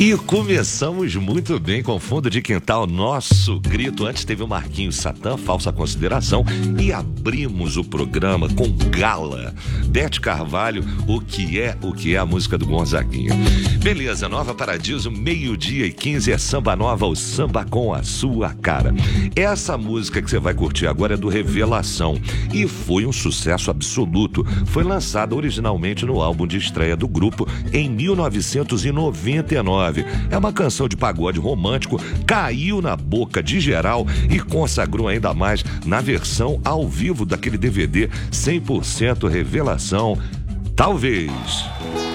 E começamos muito bem com Fundo de Quintal, nosso grito. Antes teve o Marquinhos Satã, Falsa Consideração. E abrimos o programa com Gala, Beth Carvalho, o que é a música do Gonzaguinha. Beleza, Nova Paradiso, 12h15, é Samba Nova, o samba com a sua cara. Essa música que você vai curtir agora é do Revelação e foi um sucesso absoluto. Foi lançada originalmente no álbum de estreia do grupo em 1999. É uma canção de pagode romântico, caiu na boca de geral e consagrou ainda mais na versão ao vivo daquele DVD 100% Revelação. Talvez.